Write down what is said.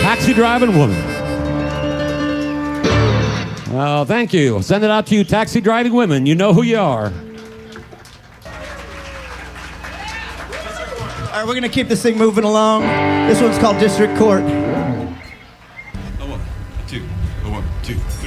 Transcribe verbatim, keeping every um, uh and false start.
Taxi Driving Woman. Well, thank you. Send it out to you, taxi driving women. You know who you are. All right, we're going to keep this thing moving along. This one's called District Court. A one, a two, a one, two, three.